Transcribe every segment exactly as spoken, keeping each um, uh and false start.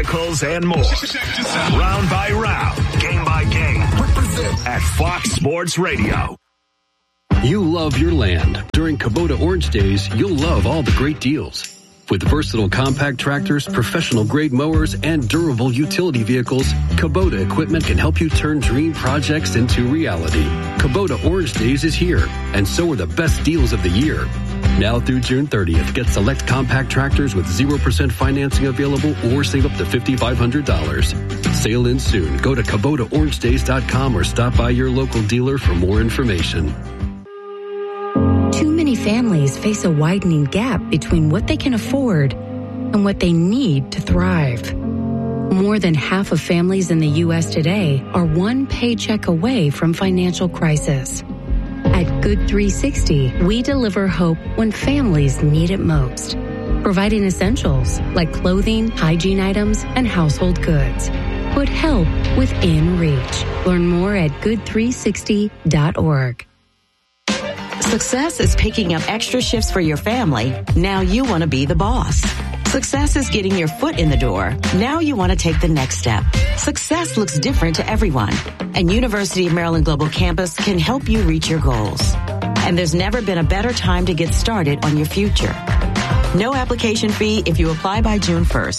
articles, and more. Round by round, game by game, at Fox Sports Radio. You love your land. During Kubota Orange Days, you'll love all the great deals. With versatile compact tractors, professional-grade mowers, and durable utility vehicles, Kubota equipment can help you turn dream projects into reality. Kubota Orange Days is here, and so are the best deals of the year. Now through June thirtieth, get select compact tractors with zero percent financing available or save up to five thousand five hundred dollars. Sale ends soon. Go to Kubota Orange Days dot com or stop by your local dealer for more information. Too many families face a widening gap between what they can afford and what they need to thrive. More than half of families in the U S today are one paycheck away from financial crisis. At Good three sixty, we deliver hope when families need it most, providing essentials like clothing, hygiene items, and household goods. Put help within reach. Learn more at good three sixty dot org. Success is picking up extra shifts for your family. Now you want to be the boss. Success is getting your foot in the door. Now you want to take the next step. Success looks different to everyone, and University of Maryland Global Campus can help you reach your goals. And there's never been a better time to get started on your future. No application fee if you apply by June first.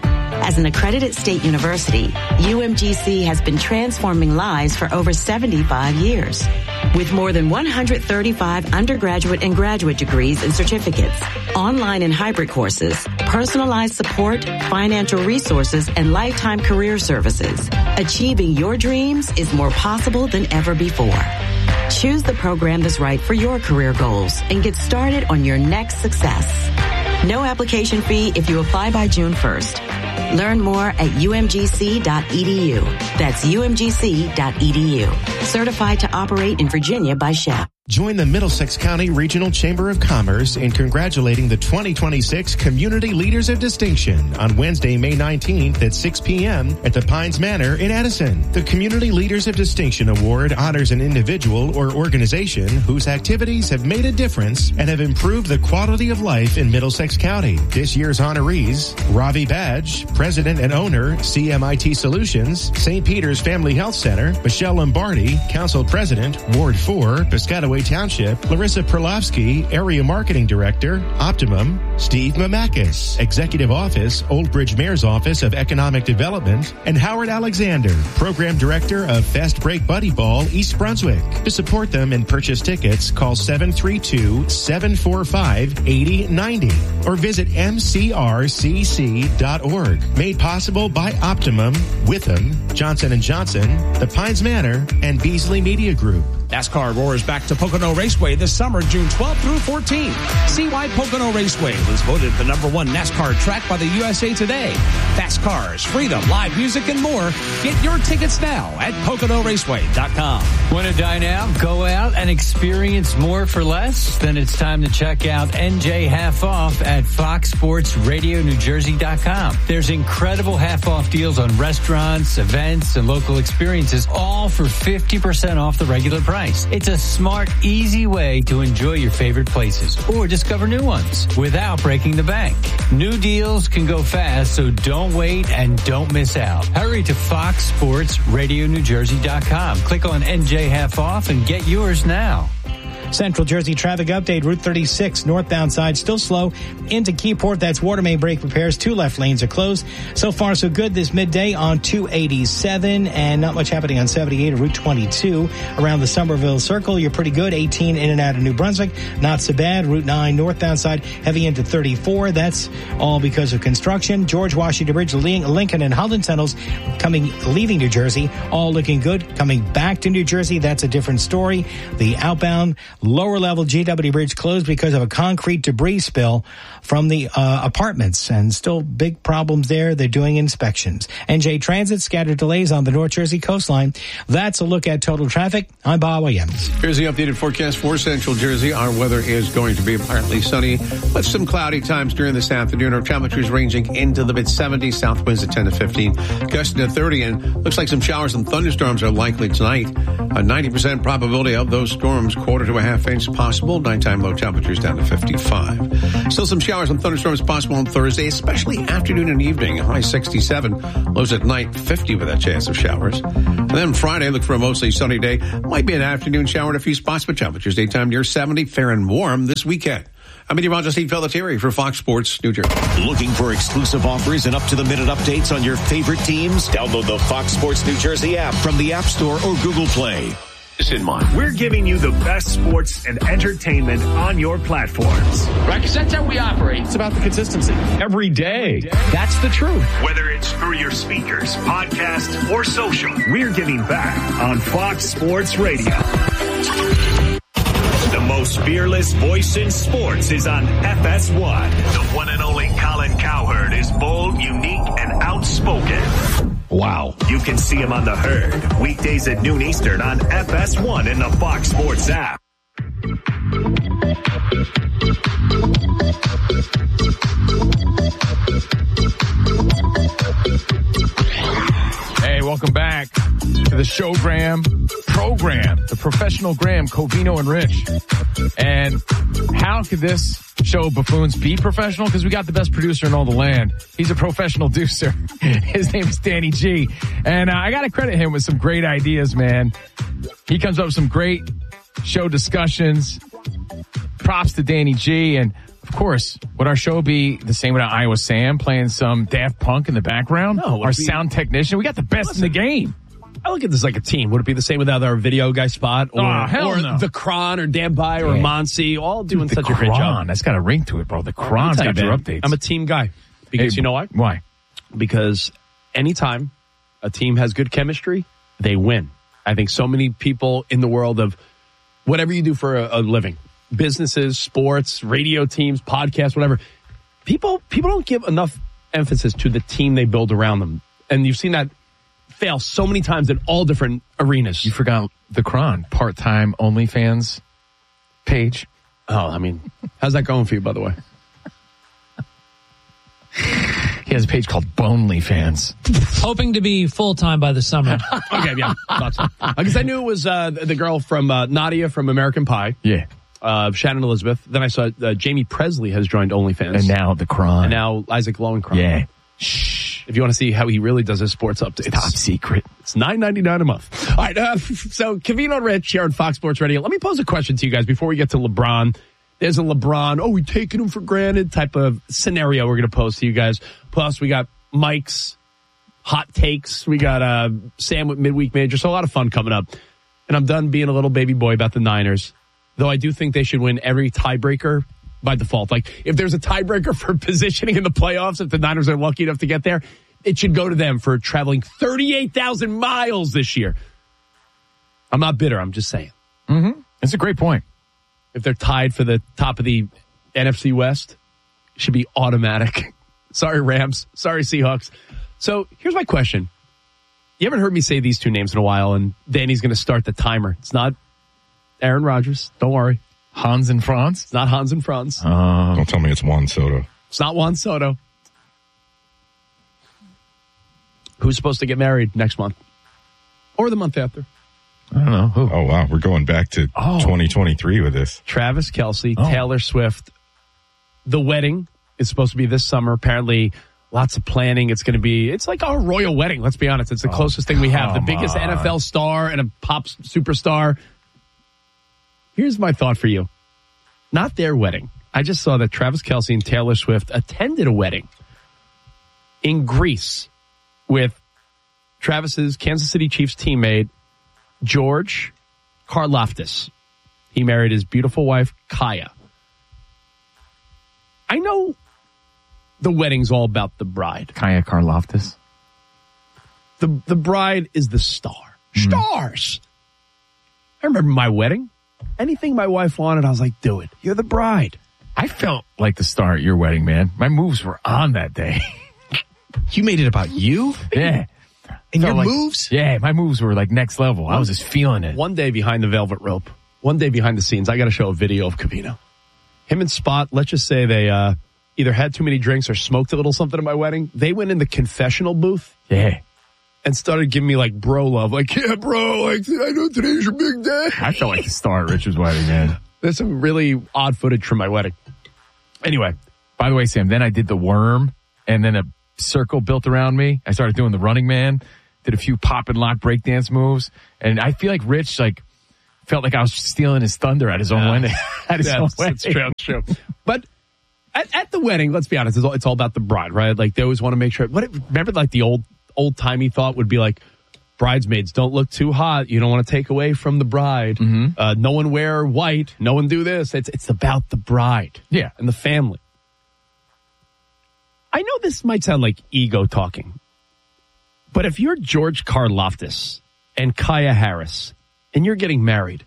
As an accredited state university, U M G C has been transforming lives for over seventy-five years. With more than one hundred thirty-five undergraduate and graduate degrees and certificates, online and hybrid courses, personalized support, financial resources, and lifetime career services, achieving your dreams is more possible than ever before. Choose the program that's right for your career goals and get started on your next success. No application fee if you apply by June first. Learn more at U M G C dot E D U. That's U M G C dot E D U. Certified to operate in Virginia by S H E P. Join the Middlesex County Regional Chamber of Commerce in congratulating the twenty twenty-six Community Leaders of Distinction on Wednesday, May nineteenth at six p.m. at the Pines Manor in Addison. The Community Leaders of Distinction Award honors an individual or organization whose activities have made a difference and have improved the quality of life in Middlesex County. This year's honorees: Ravi Badge, President and Owner, C M I T Solutions, Saint Peter's Family Health Center; Michelle Lombardi, Council President, Ward four, Piscataway Township; Larissa Perlovsky, Area Marketing Director, Optimum; Steve Mamakis, Executive Office, Old Bridge Mayor's Office of Economic Development; and Howard Alexander, Program Director of Fast Break Buddy Ball, East Brunswick. To support them and purchase tickets, call seven three two, seven four five, eight zero nine zero or visit M C R C C dot org. Made possible by Optimum, Witham, Johnson and Johnson, the Pines Manor, and Beasley Media Group. NASCAR roars back to Pocono Raceway this summer, June twelfth through fourteenth. See why Pocono Raceway was voted the number one NASCAR track by the U S A Today. Fast cars, freedom, live music, and more. Get your tickets now at Pocono Raceway dot com. Want to dine out, go out, and experience more for less? Then it's time to check out N J Half Off at Fox Sports Radio New Jersey dot com. There's incredible half-off deals on restaurants, events, and local experiences, all for fifty percent off the regular price. It's a smart, easy way to enjoy your favorite places or discover new ones without breaking the bank. New deals can go fast, so don't wait and don't miss out. Hurry to Fox Sports Radio New Jersey dot com. Click on N J Half Off and get yours now. Central Jersey traffic update. Route thirty-six northbound side still slow into Keyport. That's water main break repairs. Two left lanes are closed. So far so good this midday on two eighty-seven, and not much happening on seventy-eight or Route twenty-two around the Somerville Circle. You're pretty good. eighteen in and out of New Brunswick, not so bad. Route nine northbound side heavy into thirty-four. That's all because of construction. George Washington Bridge, Lincoln and Holland tunnels coming leaving New Jersey, all looking good. Coming back to New Jersey, that's a different story. The outbound lower level G W Bridge closed because of a concrete debris spill from the uh, apartments, and still big problems there. They're doing inspections. N J Transit, scattered delays on the North Jersey coastline. That's a look at total traffic. I'm Bob Williams. Here's the updated forecast for Central Jersey. Our weather is going to be partly sunny, but some cloudy times during this afternoon. Our temperatures ranging into the mid seventies, south winds at ten to fifteen, gusting to thirty, and looks like some showers and thunderstorms are likely tonight. A ninety percent probability of those storms, quarter to a half inch possible. Nighttime low temperatures down to fifty-five. Still some showers and thunderstorms possible on Thursday, especially afternoon and evening. High sixty-seven. Lows at night fifty with a chance of showers. And then Friday, look for a mostly sunny day. Might be an afternoon shower in a few spots, but temperatures daytime near seventy. Fair and warm this weekend. I'm meteorologist Steve Pelletieri for Fox Sports New Jersey. Looking for exclusive offers and up-to-the-minute updates on your favorite teams? Download the Fox Sports New Jersey app from the App Store or Google Play. This in mind, we're giving you the best sports and entertainment on your platforms. Right, because that's how we operate. It's about the consistency. Every day. That's the truth. Whether it's through your speakers, podcast, or social, we're giving back on Fox Sports Radio. The most fearless voice in sports is on F S one. The one and only Colin Cowherd is bold, unique, and outspoken. Wow. You can see him on The Herd, weekdays at noon Eastern on F S one in the Fox Sports app. Hey, welcome back to the Showgram program, the professional Graham, Covino, and Rich. And how could this show of buffoons be professional? Because we got the best producer in all the land. He's a professional deucer. His name is Danny G. And uh, I got to credit him with some great ideas, man. He comes up with some great show discussions. Props to Danny G. And of course, would our show be the same without Iowa Sam playing some Daft Punk in the background? No. Our Be, sound technician. We got the best listen, in the game. I look at this like a team. Would it be the same without our video guy Spot or, oh, hell or no. the Kron or Dan By or yeah. Monsi, all doing Dude, such Kron, a great job. That's got a ring to it, bro. The Kron's got your updates. I'm a team guy. Because hey, you know why? Why? Because anytime a team has good chemistry, they win. I think so many people in the world of whatever you do for a, a living, businesses, sports, radio teams, podcasts, whatever, people people don't give enough emphasis to the team they build around them. And you've seen that fail so many times in all different arenas. You forgot the Kron part-time OnlyFans page. Oh, I mean, how's that going for you, by the way? He has a page called Bonelyfans. Hoping to be full-time by the summer. Okay, yeah. Because I knew it was uh, the girl from uh, Nadia from American Pie. Yeah. Uh, Shannon Elizabeth. Then I saw uh, Jamie Presley has joined OnlyFans. And now the Kron. And now Isaac Lowenkron. Yeah. Shh. If you want to see how he really does his sports updates. Top secret. It's nine ninety-nine a month. All right. Uh, so Covino and Rich here on Fox Sports Radio. Let me pose a question to you guys before we get to LeBron. There's a LeBron, oh, we taking him for granted type of scenario we're going to pose to you guys. Plus, we got Mike's hot takes. We got uh, Sam with Midweek Major. So a lot of fun coming up. And I'm done being a little baby boy about the Niners. Though I do think they should win every tiebreaker by default. Like, if there's a tiebreaker for positioning in the playoffs, if the Niners are lucky enough to get there, it should go to them for traveling thirty-eight thousand miles this year. I'm not bitter. I'm just saying. Mm-hmm. That's a great point. If they're tied for the top of the N F C West, it should be automatic. Sorry, Rams. Sorry, Seahawks. So here's my question. You haven't heard me say these two names in a while, and Danny's going to start the timer. It's not Aaron Rodgers. Don't worry. Hans and Franz? It's not Hans and Franz. Uh, Don't tell me it's Juan Soto. It's not Juan Soto. Who's supposed to get married next month? Or the month after? I don't know. Who? Oh, wow. We're going back to oh. twenty twenty-three with this. Travis Kelce, oh. Taylor Swift. The wedding is supposed to be this summer. Apparently, lots of planning. It's going to be, it's like our royal wedding. Let's be honest. It's the oh, closest thing we have. The biggest on. N F L star and a pop superstar. Here's my thought for you. Not their wedding. I just saw that Travis Kelce and Taylor Swift attended a wedding in Greece with Travis's Kansas City Chiefs teammate, George Karlaftis. He married his beautiful wife, Kaya. I know the wedding's all about the bride. Kaya Karlaftis. The, the bride is the star. Mm. Stars! I remember my wedding. Anything my wife wanted, I was like, do it. You're the bride. I felt like the star at your wedding, man. My moves were on that day. You made it about you? Yeah. And your like, moves? Yeah, my moves were like next level. I was just feeling it. One day behind the velvet rope, one day behind the scenes, I got to show a video of Covino. Him and Spot, let's just say they uh, either had too many drinks or smoked a little something at my wedding. They went in the confessional booth. Yeah. and started giving me like bro love. Like, yeah, bro, like, I know today's your big day. I felt like the star at Rich's wedding, man. There's some really odd footage from my wedding. Anyway, by the way, Sam, then I did the worm and then a circle built around me. I started doing the Running Man, did a few pop and lock breakdance moves. And I feel like Rich, like, felt like I was stealing his thunder at his own yeah. wedding. at his yeah, own it's, wedding. It's true, it's true. But at, at the wedding, let's be honest, it's all, it's all about the bride, right? Like, they always want to make sure. What, remember, like, the old, old-timey thought would be like, bridesmaids, don't look too hot. You don't want to take away from the bride. Mm-hmm. Uh, no one wear white. No one do this. It's it's about the bride. Yeah. And the family. I know this might sound like ego talking, but if you're George Karlaftis and Kaya Harris and you're getting married,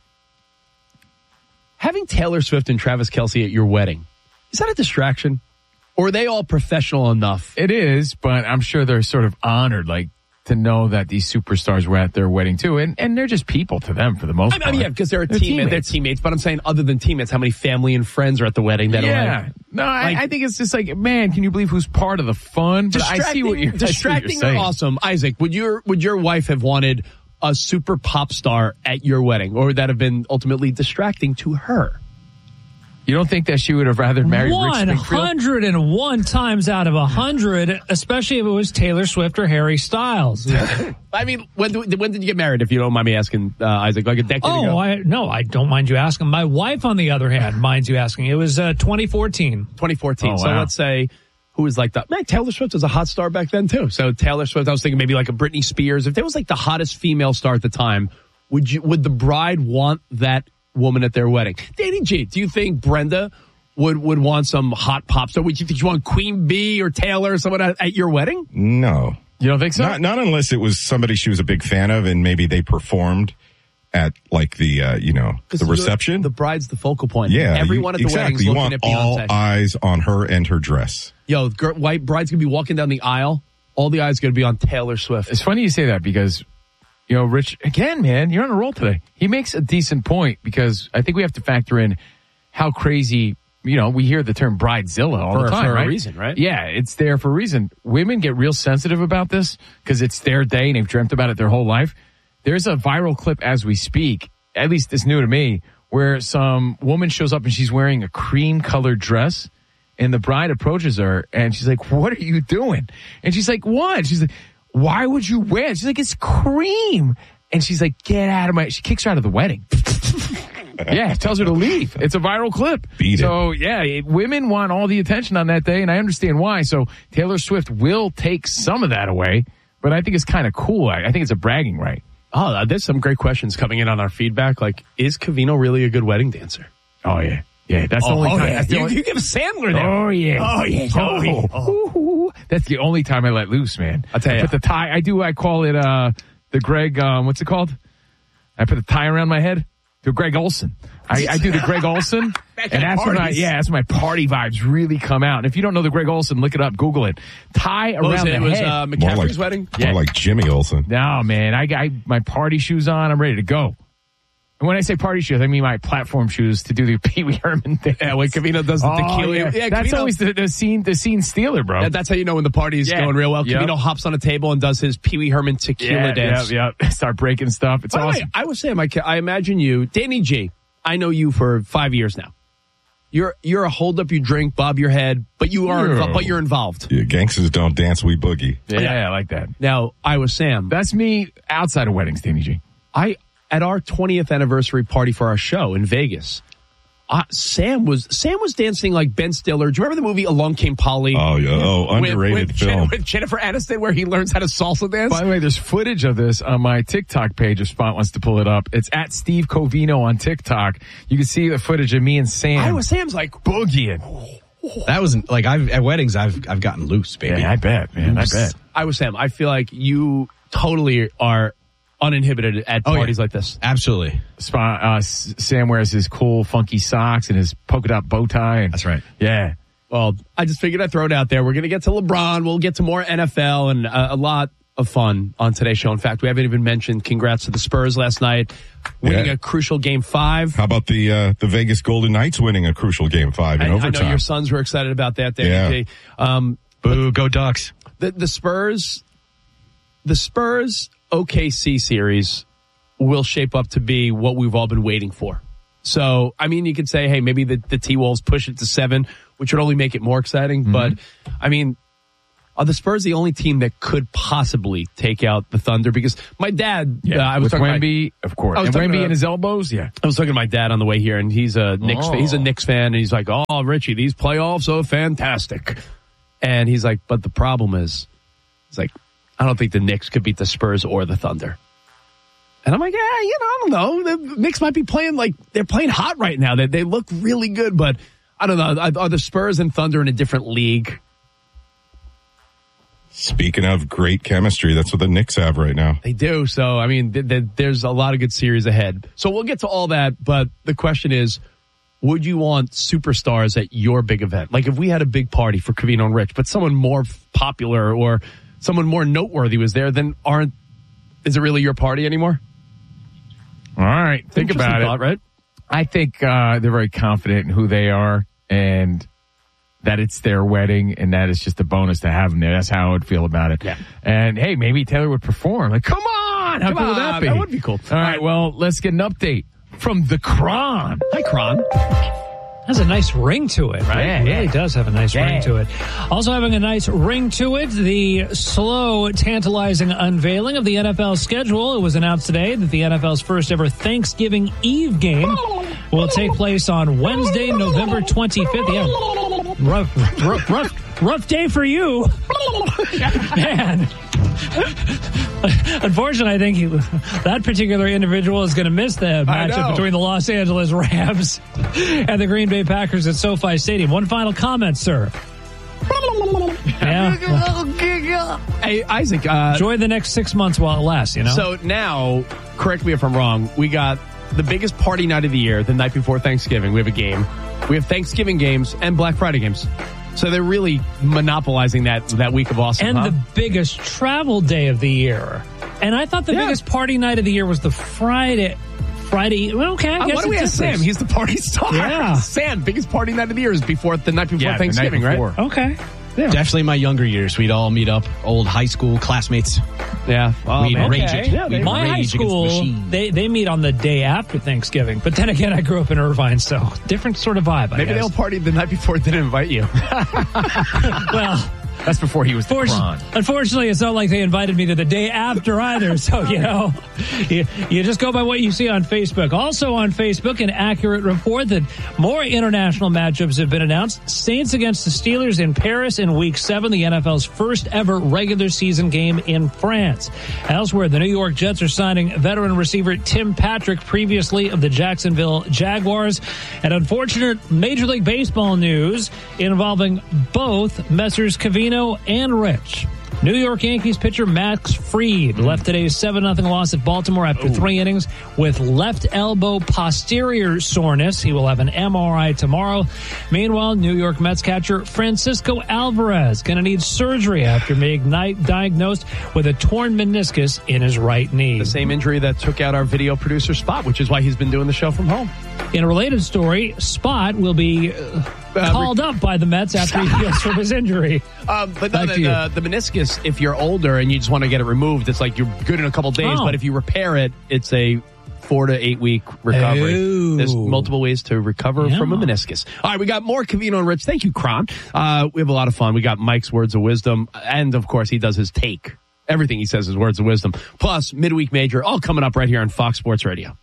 having Taylor Swift and Travis Kelce at your wedding, is that a distraction? Or are they all professional enough? It is, but I'm sure they're sort of honored, like, to know that these superstars were at their wedding too, and and they're just people to them for the most I mean, part. yeah, because they're a they're team and they're teammates. teammates. But I'm saying, other than teammates, how many family and friends are at the wedding that yeah. are like, no, I, like, I think it's just like, man, can you believe who's part of the fun? But I see what you're, I see what distracting you're saying. or awesome. Isaac, would your would your wife have wanted a super pop star at your wedding, or would that have been ultimately distracting to her? You don't think that she would have rather married Rich one hundred one times out of one hundred, especially if it was Taylor Swift or Harry Styles. I mean, when when did you get married, if you don't mind me asking, uh, Isaac? Like a decade oh, ago? Oh, I, no, I don't mind you asking. My wife, on the other hand, minds you asking. It was uh, twenty fourteen. twenty fourteen. Oh, so wow. let's say, who was like the, man, Taylor Swift was a hot star back then too. So Taylor Swift, I was thinking maybe like a Britney Spears. If there was like the hottest female star at the time, would you, would the bride want that woman at their wedding? Danny G, do you think Brenda would, would want some hot pop star? Would you think you want Queen Bee or Taylor or someone at, at your wedding? No. You don't think so? Not, not unless it was somebody she was a big fan of and maybe they performed at like the, uh, you know, the reception. The bride's the focal point. Yeah. Everyone you, at the exactly. wedding's looking you want at Beyonce. all eyes on her and her dress. Yo, the girl, white bride's going to be walking down the aisle. All the eyes going to be on Taylor Swift. It's funny you say that because, you know, Rich, again, man, you're on a roll today. He makes a decent point because I think we have to factor in how crazy, you know, we hear the term bridezilla all For- the time, for a right? reason, right? Yeah, it's there for a reason. Women get real sensitive about this because it's their day and they've dreamt about it their whole life. There's a viral clip as we speak, at least it's new to me, where some woman shows up and she's wearing a cream colored dress and the bride approaches her and she's like, what are you doing? And she's like, what? She's like, why would you wear it? She's like, it's cream. And she's like, get out of my, she kicks her out of the wedding. Yeah, tells her to leave. It's a viral clip. Beat so, it. yeah, it, women want all the attention on that day, and I understand why. So, Taylor Swift will take some of that away, but I think it's kind of cool. I, I think it's a bragging right. Oh, there's some great questions coming in on our feedback. Like, is Covino really a good wedding dancer? Oh, yeah. Yeah, that's oh, the only oh, time. Yeah. That's the You, only, you give Sandler there. Oh, yeah. Oh, yeah. Oh, yeah. Oh. Ooh, that's the only time I let loose, man. I'll tell I you. put the tie, I do, I call it, uh, the Greg, um, what's it called? I put the tie around my head. The Greg Olson. I, I do the Greg Olson. Back and at that's when I, parties. yeah, that's when my party vibes really come out. And if you don't know the Greg Olson, look it up, Google it. Tie What was around it? the It was head. uh, More McCaffrey's like, wedding? more Yeah. like Jimmy Olsen. No, man, I got my party shoes on. I'm ready to go. And when I say party shoes, I mean my platform shoes to do the Pee Wee Herman thing. Yeah, when Covino does the Oh, tequila. yeah. Yeah, That's Covino- always the, the scene, the scene stealer, bro. That, that's how you know when the party's Yeah. going real well. Yep. Covino hops on a table and does his Pee Wee Herman tequila yeah, dance. Yeah, yeah. Start breaking stuff. It's By the awesome. way, I was saying, I, I imagine you, Danny G. I know you for five years now. You're you're a hold up, you drink, bob your head, but you are, No. invo- but you're involved. Yeah, gangsters don't dance, we boogie. Yeah, yeah, I like that. Now, I was Sam. That's me outside of weddings, Danny G. I at our twentieth anniversary party for our show in Vegas. Uh, Sam was Sam was dancing like Ben Stiller. Do you remember the movie Along Came Polly? Oh, yeah. Oh, underrated with, film. With, with Jennifer Aniston, where he learns how to salsa dance. By the way, there's footage of this on my TikTok page if Spot wants to pull it up. It's at Steve Covino on TikTok. You can see the footage of me and Sam. I was Sam's like boogieing. That wasn't like I've at weddings I've I've gotten loose, baby. Yeah, I bet, man. I bet. I was Sam. I feel like you totally are uninhibited at Oh, parties yeah. like this. Absolutely. Spot, uh, S- Sam wears his cool, funky socks and his polka dot bow tie. And, That's right. Yeah. Well, I just figured I'd throw it out there. We're going to get to LeBron. We'll get to more N F L and uh, a lot of fun on today's show. In fact, we haven't even mentioned congrats to the Spurs last night, winning Yeah. a crucial game five. How about the uh, the Vegas Golden Knights winning a crucial game five in I, I overtime? know your sons were excited about that. There, Yeah. D J. Um, Boo, go Ducks. the, the Spurs, the Spurs O K C series will shape up to be what we've all been waiting for. So, I mean, you could say, hey, maybe the, the T-Wolves push it to seven, which would only make it more exciting. Mm-hmm. But, I mean, are the Spurs the only team that could possibly take out the Thunder? Because my dad, yeah, uh, I was with talking Wemby, about, of course, and Wemby in his elbows, yeah. I was talking to my dad on the way here, and he's a Knicks, oh. fan. he's a Knicks fan, and he's like, oh, Richie, these playoffs are fantastic. And he's like, but the problem is, he's like, I don't think the Knicks could beat the Spurs or the Thunder. And I'm like, yeah, you know, I don't know. The Knicks might be playing like they're playing hot right now. They they look really good, but I don't know. Are the Spurs and Thunder in a different league? Speaking of great chemistry, that's what the Knicks have right now. They do. So, I mean, th- th- there's a lot of good series ahead. So we'll get to all that. But the question is, would you want superstars at your big event? Like if we had a big party for Covino and Rich, but someone more popular or someone more noteworthy was there, then aren't, is it really your party anymore? All right. Think about thought, it. Right? I think uh, they're very confident in who they are and that it's their wedding and that it's just a bonus to have them there. That's how I would feel about it. Yeah. And hey, maybe Taylor would perform. Like, come on. How Come cool on, would that be? that would be cool. All right. Well, let's get an update from the Kron. Hi, Kron. Has a nice ring to it, right? Yeah, it really yeah. does have a nice Yeah. ring to it. Also having a nice ring to it, the slow, tantalizing unveiling of the N F L schedule. It was announced today that the N F L's first ever Thanksgiving Eve game will take place on Wednesday, November twenty-fifth. Yeah, rough, rough, rough, rough day for you, man. Unfortunately, I think he, that particular individual is going to miss the matchup between the Los Angeles Rams and the Green Bay Packers at SoFi Stadium. One final comment, sir. Yeah. Hey, Isaac. Uh, Enjoy the next six months while it lasts, you know? So now, correct me if I'm wrong, we got the biggest party night of the year, the night before Thanksgiving. We have a game. We have Thanksgiving games and Black Friday games. So they're really monopolizing that that week of awesome. And huh? the biggest travel day of the year. And I thought the Yeah. biggest party night of the year was the Friday. Friday. Well, okay, I Uh, guess why do we it have differs. Sam? He's the party star. Yeah. Sam, biggest party night of the year is before the night before Yeah, the Thanksgiving, night before. right? Okay. Yeah. Definitely my younger years. We'd all meet up, old high school classmates. Yeah. Oh, We'd man. rage Okay. it. Yeah, We'd My rage high against the school, machine. they, they meet on the day after Thanksgiving. But then again, I grew up in Irvine, so different sort of vibe, I Maybe guess. they'll party the night before. Didn't invite you. Well, That's before he was the fortu- Kron. unfortunately, it's not like they invited me to the day after either. So, you know, you, you just go by what you see on Facebook. Also on Facebook, an accurate report that more international matchups have been announced. Saints against the Steelers in Paris in week seven, the N F L's first ever regular season game in France. Elsewhere, the New York Jets are signing veteran receiver Tim Patrick, previously of the Jacksonville Jaguars. And unfortunate Major League Baseball news involving both Messrs. Covino and Rich. New York Yankees pitcher Max Fried left today's seven nothing loss at Baltimore after three innings with left elbow posterior soreness. He will have an M R I tomorrow. Meanwhile, New York Mets catcher Francisco Alvarez going to need surgery after being diagnosed with a torn meniscus in his right knee. The same injury that took out our video producer Spot, which is why he's been doing the show from home. In a related story, Spot will be uh, called up by the Mets after he heals from his injury. Um, but no, Back the, to you. the, the meniscus, if you're older and you just want to get it removed, it's like you're good in a couple days. Oh. But if you repair it, it's a four to eight week recovery. Oh. There's multiple ways to recover Yeah. from a meniscus. All right, we got more Covino and Rich. Thank you, Kron. Uh, we have a lot of fun. We got Mike's words of wisdom, and of course, he does his take. Everything he says is words of wisdom. Plus, midweek major, all coming up right here on Fox Sports Radio.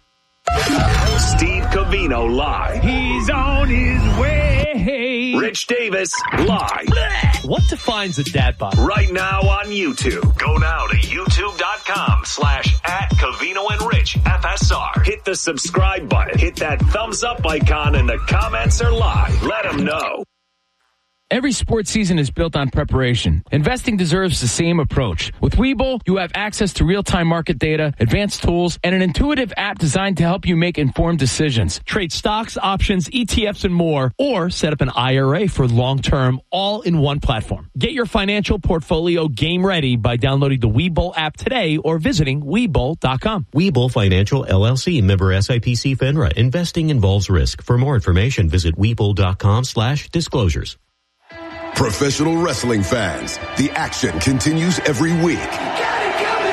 Steve Covino live. He's on his way. Rich Davis live. What defines a dad bod? Right now on YouTube. Go now to youtube.com slash at Covino and Rich F S R. Hit the subscribe button. Hit that thumbs up icon and the comments are live. Let them know. Every sports season is built on preparation. Investing deserves the same approach. With Webull, you have access to real-time market data, advanced tools, and an intuitive app designed to help you make informed decisions. Trade stocks, options, E T Fs, and more, or set up an I R A for long-term, all in one platform. Get your financial portfolio game ready by downloading the Webull app today or visiting Webull dot com. Webull Financial, L L C, member S I P C FINRA. Investing involves risk. For more information, visit Webull.com slash disclosures. Professional wrestling fans, the action continues every week.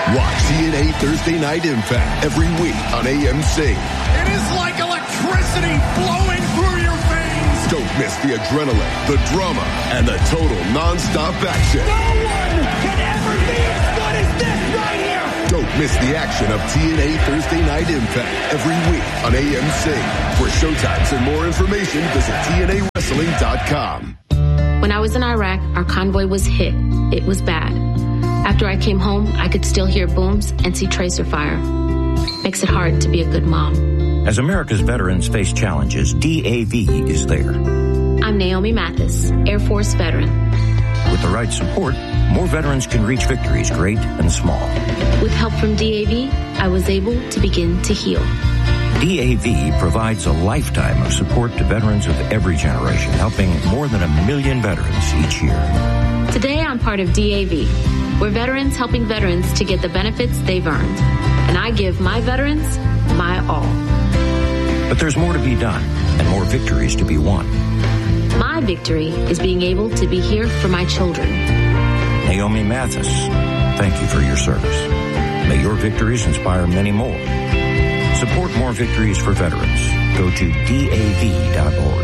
Watch T N A Thursday Night Impact every week on A M C. It is like electricity flowing through your veins. Don't miss the adrenaline, the drama, and the total non-stop action. No one can ever be as good as this right here. Don't miss the action of T N A Thursday Night Impact every week on A M C. For showtimes and more information, visit T N A wrestling dot com. When I was in Iraq, our convoy was hit. It was bad. After I came home, I could still hear booms and see tracer fire. Makes it hard to be a good mom. As America's veterans face challenges, D A V is there. I'm Naomi Mathis, Air Force veteran. With the right support, more veterans can reach victories great and small. With help from D A V, I was able to begin to heal. D A V provides a lifetime of support to veterans of every generation, helping more than a million veterans each year. Today, I'm part of D A V. We're veterans helping veterans to get the benefits they've earned. And I give my veterans my all. But there's more to be done and more victories to be won. My victory is being able to be here for my children. Naomi Mathis, thank you for your service. May your victories inspire many more. Support more victories for veterans. Go to D A V dot org.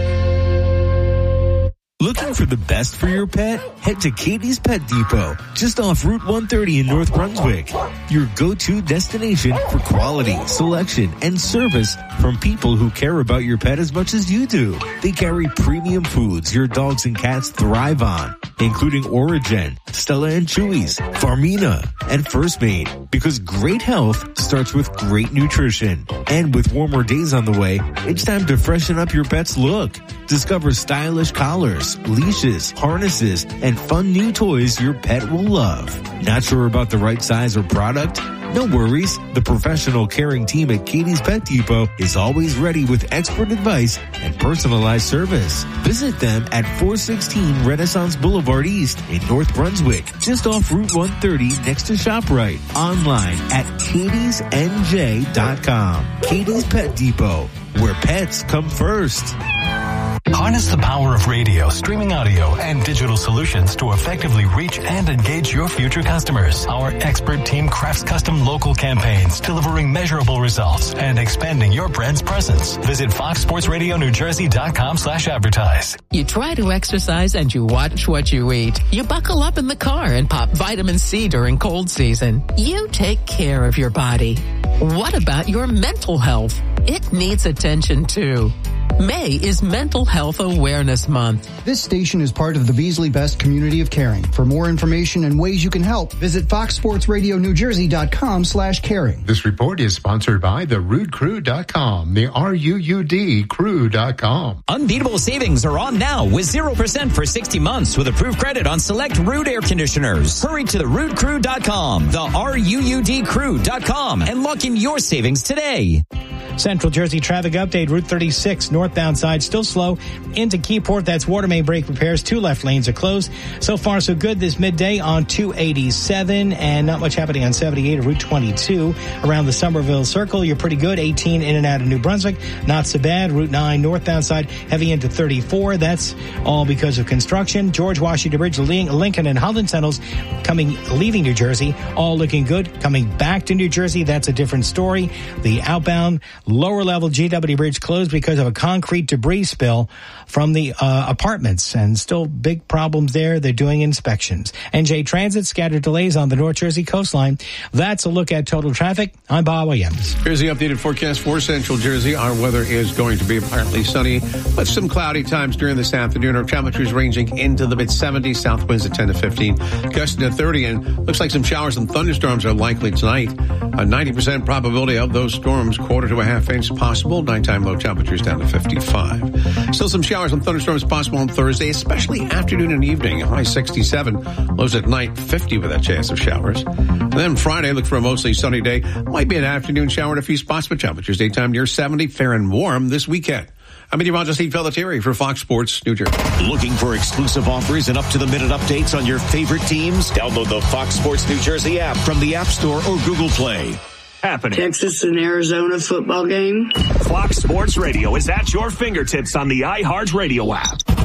Looking for the best for your pet? Head to Katie's Pet Depot, just off Route one thirty in North Brunswick. Your go-to destination for quality, selection, and service from people who care about your pet as much as you do. They carry premium foods your dogs and cats thrive on, including Origen, Stella and Chewy's, Farmina, and First Mate, because great health starts with great nutrition. And with warmer days on the way, it's time to freshen up your pet's look. Discover stylish collars, leashes, harnesses, and fun new toys your pet will love. Not sure about the right size or product? No worries. The professional caring team at Katie's Pet Depot is always ready with expert advice and personalized service. Visit them at four sixteen Renaissance Boulevard East in North Brunswick, just off Route one thirty next to ShopRite. Online at Katie's N J dot com. Katie's Pet Depot, where pets come first. Harness the power of radio, streaming audio, and digital solutions to effectively reach and engage your future customers. Our expert team crafts custom local campaigns, delivering measurable results and expanding your brand's presence. Visit fox sports radio new jersey dot com slash advertise. You try to exercise and you watch what you eat. You buckle up in the car and pop vitamin C during cold season. You take care of your body. What about your mental health? It needs attention too. May is Mental Health Awareness Month. This station is part of the Beasley Best community of caring. For more information and ways you can help, visit fox sports radio new jersey dot com slash caring. This report is sponsored by the rude crew dot com, the R U U D crew dot com. Unbeatable savings are on now with zero percent for sixty months with approved credit on select Ruud air conditioners. Hurry to the rude crew dot com, the R U U D crew dot com, and lock in your savings today. Central Jersey traffic update. Route thirty-six northbound side still slow into Keyport. That's water main break repairs. Two left lanes are closed. So far so good this midday on two eighty-seven, and not much happening on seventy-eight or Route twenty-two around the Somerville Circle. You're pretty good. eighteen in and out of New Brunswick, not so bad. Route nine northbound side heavy into thirty-four. That's all because of construction. George Washington Bridge, Lincoln and Holland Tunnels coming leaving New Jersey, all looking good. Coming back to New Jersey, that's a different story. The outbound lower level G W Bridge closed because of a concrete debris spill from the uh, apartments, and still big problems there. They're doing inspections. N J Transit, scattered delays on the North Jersey coastline. That's a look at total traffic. I'm Bob Williams. Here's the updated forecast for Central Jersey. Our weather is going to be partly sunny, but some cloudy times during this afternoon. Our temperatures ranging into the mid seventies, south winds at ten to fifteen, gusting to thirty, and looks like some showers and thunderstorms are likely tonight. A ninety percent probability of those storms, quarter to a half inch possible. Nighttime low temperatures down to fifty-five. Still some showers and thunderstorms possible on Thursday, especially afternoon and evening. High sixty-seven, lows at night fifty with a chance of showers. And then Friday, look for a mostly sunny day. Might be an afternoon shower in a few spots, but temperatures daytime near seventy, fair and warm this weekend. I'm meteorologist Steve Pelletieri for Fox Sports New Jersey. Looking for exclusive offers and up-to-the-minute updates on your favorite teams? Download the Fox Sports New Jersey app from the App Store or Google Play. Happening. Texas and Arizona football game. Fox Sports Radio is at your fingertips on the iHeartRadio app. The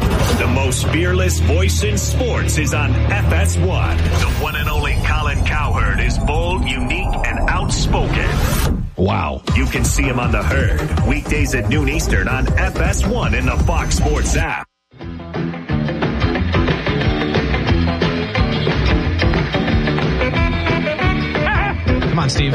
most fearless voice in sports is on F S one. The one and only Colin Cowherd is bold, unique, and outspoken. Wow. You can see him on The Herd, weekdays at noon Eastern on F S one in the Fox Sports app. Come on, Steve.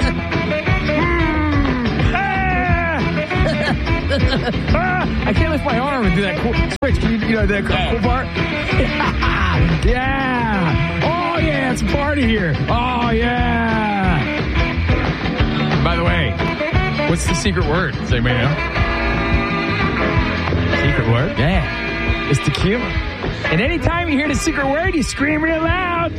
I can't lift my arm and do that cool switch. Can you, you know, that cool part? Yeah. Oh, yeah. It's a party here. Oh, yeah. By the way, what's the secret word? Does anybody know? Secret word? Yeah. It's tequila. And anytime you hear the secret word, you scream real loud.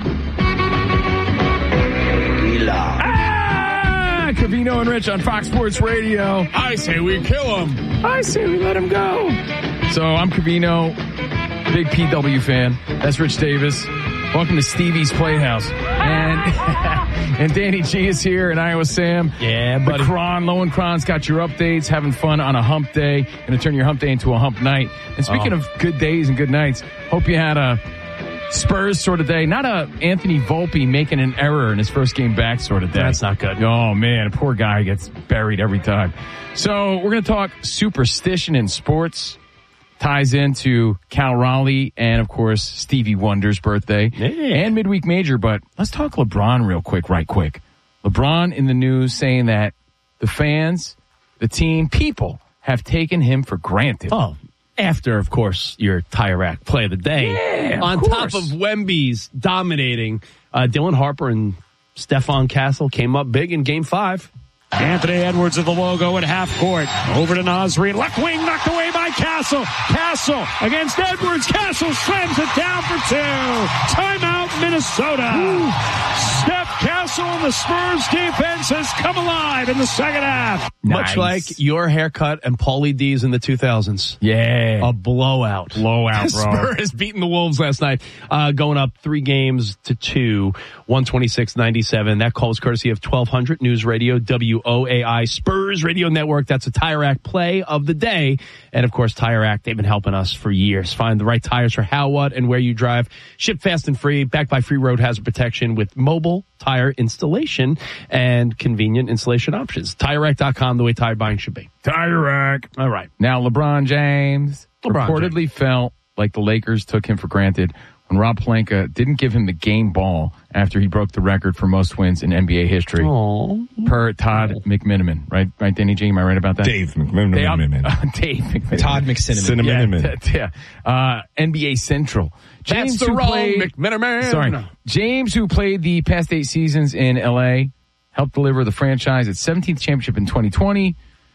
Ah! Covino and Rich on Fox Sports Radio. I say we kill him. I say we let him go. So I'm Covino, big P W fan. That's Rich Davis. Welcome to Stevie's Playhouse. And and Danny G is here and Iowa Sam. Yeah, buddy. Kron, Lowen Kron's got your updates, having fun on a hump day. Going to turn your hump day into a hump night. And speaking oh. of good days and good nights, hope you had a Spurs sort of day. Not a Anthony Volpe making an error in his first game back sort of day. That's not good. Oh, man. Poor guy gets buried every time. So we're going to talk superstition in sports. Ties into Cal Raleigh and, of course, Stevie Wonder's birthday yeah. and midweek major. But let's talk LeBron real quick, right quick. LeBron in the news saying that the fans, the team, people have taken him for granted. Oh, after, of course, your Tire-Rack play of the day. Yeah, On of top of Wemby's dominating, uh, Dylan Harper and Stephon Castle came up big in game five. Anthony Edwards of the logo at half court. Over to Nasri. Left wing knocked away by Castle. Castle against Edwards. Castle slams it down for two. Timeout, Minnesota. Ooh. Steph Castle and the Spurs defense has come alive in the second half. Nice. Much like your haircut and Paulie D's in the two thousands. Yeah. A blowout. Blowout, bro. Spurs beating the Wolves last night, uh, going up three games to two, one twenty-six ninety-seven. That call was courtesy of twelve hundred News Radio, W O A I Spurs Radio Network. That's a Tire-Rack play of the day. And of course, Tire-Rack, they've been helping us for years. Find the right tires for how, what, and where you drive. Ship fast and free, backed by free road hazard protection with mobile tire installation and convenient installation options. Tire Rack dot com, the way tire buying should be. Tire-Rack. All right. Now, LeBron James LeBron reportedly James. felt like the Lakers took him for granted when Rob Pelinka didn't give him the game ball after he broke the record for most wins in N B A history. Aww. Per Todd Aww. McMiniman, right? Right, Danny G? Am I right about that? Dave McMiniman. They, uh, Dave McMiniman. Todd McCinnamin. Yeah, t- t- uh, N B A Central. James That's the who wrong played, McMiniman. Sorry. James, who played the past eight seasons in L A, helped deliver the franchise its seventeenth championship in twenty twenty,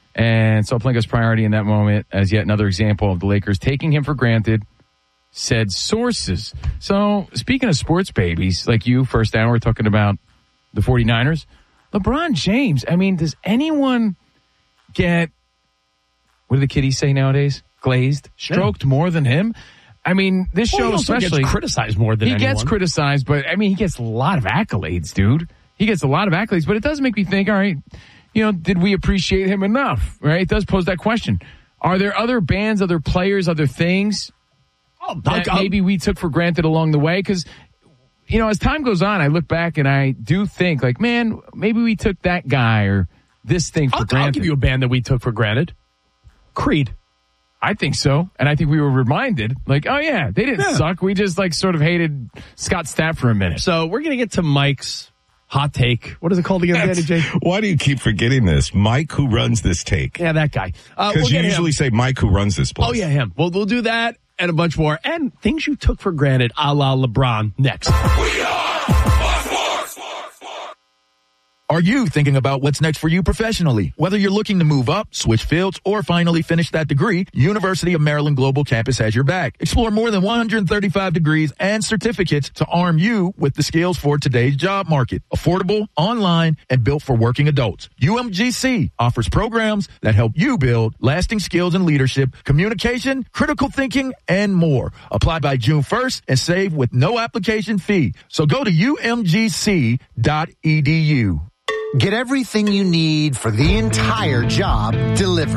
and saw Pelinka's priority in that moment as yet another example of the Lakers taking him for granted, said sources. So, speaking of sports babies, like you, first hour, talking about the 49ers, LeBron James, I mean, does anyone get, what do the kiddies say nowadays? Glazed? Stroked yeah. more than him? I mean, this well, show he also especially. Gets criticized more than He anyone. gets criticized, but I mean, he gets a lot of accolades, dude. He gets a lot of accolades, but it does make me think, all right, you know, did we appreciate him enough? Right? It does pose that question. Are there other bands, other players, other things oh, that I'll, maybe we took for granted along the way? Because, you know, as time goes on, I look back and I do think, like, man, maybe we took that guy or this thing for I'll, granted. I'll give you a band that we took for granted. Creed. I think so. And I think we were reminded, like, oh, yeah, they didn't yeah. suck. We just, like, sort of hated Scott Stapp for a minute. So we're going to get to Mike's hot take. What is it called again, Danny J? Why do you keep forgetting this? Mike, who runs this take. Yeah, that guy. Because uh, we'll you usually him. say Mike, who runs this place. Oh, yeah, him. Well, we'll do that and a bunch more. And things you took for granted, a la LeBron, next. We are Are you thinking about what's next for you professionally? Whether you're looking to move up, switch fields, or finally finish that degree, University of Maryland Global Campus has your back. Explore more than one hundred thirty-five degrees and certificates to arm you with the skills for today's job market. Affordable, online, and built for working adults. U M G C offers programs that help you build lasting skills in leadership, communication, critical thinking, and more. Apply by June first and save with no application fee. So go to U M G C dot E D U. Get everything you need for the entire job delivered.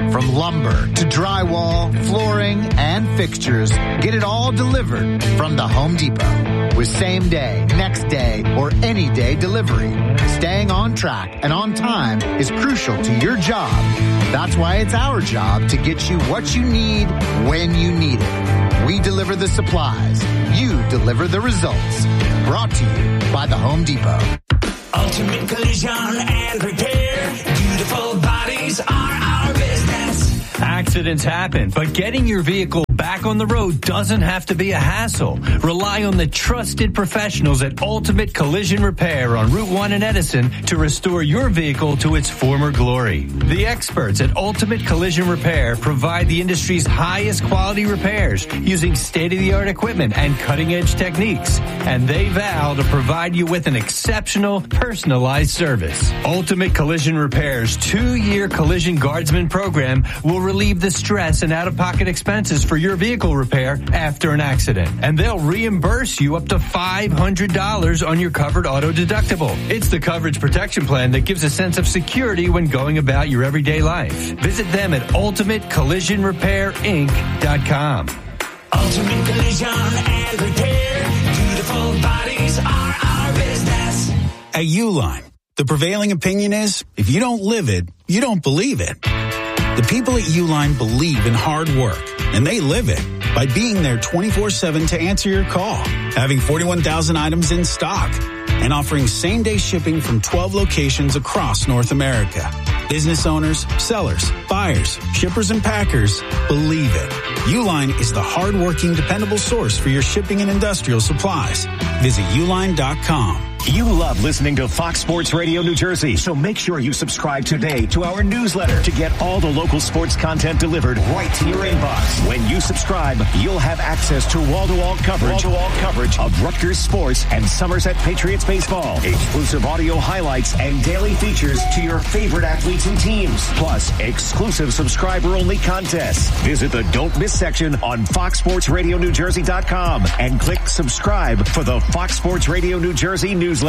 From lumber to drywall, flooring, and fixtures, get it all delivered from the Home Depot. With same day, next day, or any day delivery. Staying on track and on time is crucial to your job. That's why it's our job to get you what you need when you need it. We deliver the supplies. You deliver the results. Brought to you by the Home Depot. Ultimate Collision and Repair. Beautiful bodies are our business. Accidents happen, but getting your vehicle back on the road doesn't have to be a hassle. Rely on the trusted professionals at Ultimate Collision Repair on Route one in Edison to restore your vehicle to its former glory. The experts at Ultimate Collision Repair provide the industry's highest quality repairs using state-of-the-art equipment and cutting-edge techniques. And they vow to provide you with an exceptional, personalized service. Ultimate Collision Repair's two-year Collision Guardsman program will relieve the stress and out-of-pocket expenses for your vehicle repair after an accident. And they'll reimburse you up to five hundred dollars on your covered auto deductible. It's the coverage protection plan that gives a sense of security when going about your everyday life. Visit them at ultimate collision repair inc dot com. Ultimate Collision and Repair. Beautiful bodies are our business. At Uline, the prevailing opinion is, if you don't live it, you don't believe it. The people at Uline believe in hard work, and they live it by being there twenty-four seven to answer your call, having forty-one thousand items in stock, and offering same-day shipping from twelve locations across North America. Business owners, sellers, buyers, shippers, and packers believe it. Uline is the hard-working, dependable source for your shipping and industrial supplies. Visit uline dot com. You love listening to Fox Sports Radio New Jersey, so make sure you subscribe today to our newsletter to get all the local sports content delivered right to your inbox. When you subscribe, you'll have access to wall-to-wall coverage, wall-to-wall coverage of Rutgers sports and Somerset Patriots baseball, exclusive audio highlights and daily features to your favorite athletes and teams, plus exclusive subscriber-only contests. Visit the Don't Miss section on fox sports radio new jersey dot com and click subscribe for the Fox Sports Radio New Jersey newsletter.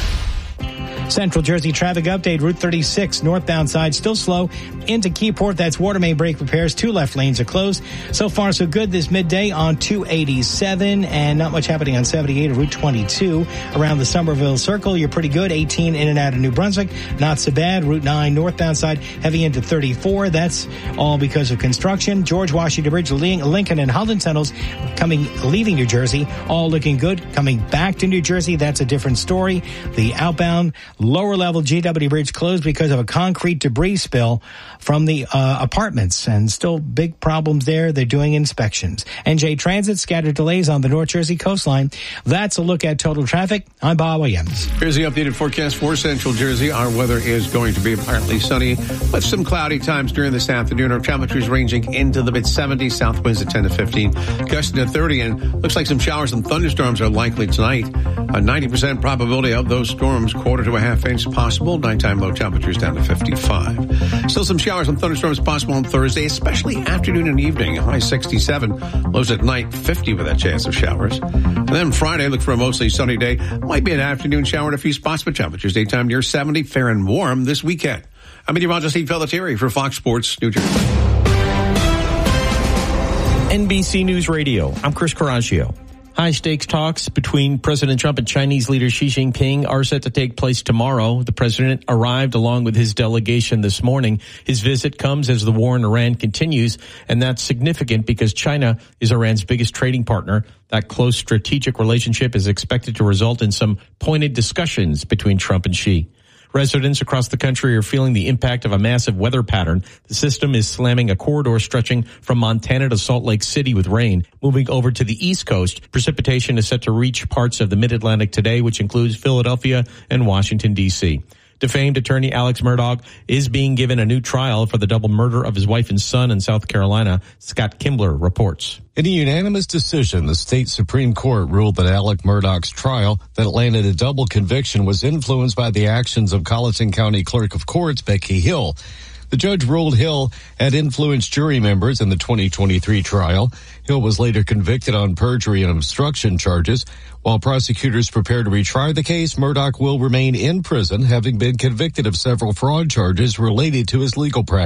Central Jersey traffic update. Route thirty-six northbound side still slow into Keyport. That's water main break repairs. Two left lanes are closed. So far so good this midday on two eighty-seven, and not much happening on seventy-eight or Route twenty-two around the Somerville Circle. You're pretty good. eighteen in and out of New Brunswick, not so bad. Route nine northbound side heavy into thirty-four. That's all because of construction. George Washington Bridge, Lincoln and Holland tunnels coming leaving New Jersey, all looking good. Coming back to New Jersey, that's a different story. The outbound lower level G W Bridge closed because of a concrete debris spill from the uh, apartments, and still big problems there. They're doing inspections. N J Transit, scattered delays on the North Jersey coastline. That's a look at total traffic. I'm Bob Williams. Here's the updated forecast for Central Jersey. Our weather is going to be partly sunny with some cloudy times during this afternoon. Our temperatures ranging into the mid seventies, south winds at ten to fifteen, gusting to thirty, and looks like some showers and thunderstorms are likely tonight. A ninety percent probability of those storms, quarter to a half inch possible. Nighttime low temperatures down to fifty-five. Still some showers and thunderstorms possible on Thursday, especially afternoon and evening. High sixty-seven. Lows at night fifty with that chance of showers. And then Friday, look for a mostly sunny day. Might be an afternoon shower in a few spots, but temperatures daytime near seventy. Fair and warm this weekend. I'm meteorologist Steve Pelletieri for Fox Sports New Jersey. N B C News Radio. I'm Chris Coraggio. High-stakes talks between President Trump and Chinese leader Xi Jinping are set to take place tomorrow. The president arrived along with his delegation this morning. His visit comes as the war in Iran continues, and that's significant because China is Iran's biggest trading partner. That close strategic relationship is expected to result in some pointed discussions between Trump and Xi. Residents across the country are feeling the impact of a massive weather pattern. The system is slamming a corridor stretching from Montana to Salt Lake City with rain. Moving over to the East Coast, precipitation is set to reach parts of the Mid-Atlantic today, which includes Philadelphia and Washington, D C Defamed attorney Alex Murdaugh is being given a new trial for the double murder of his wife and son in South Carolina. Scott Kimbler reports. In a unanimous decision, the state Supreme Court ruled that Alex Murdaugh's trial that landed a double conviction was influenced by the actions of Colleton County Clerk of Courts Becky Hill. The judge ruled Hill had influenced jury members in the twenty twenty-three trial. Hill was later convicted on perjury and obstruction charges. While prosecutors prepare to retry the case, Murdaugh will remain in prison, having been convicted of several fraud charges related to his legal practice.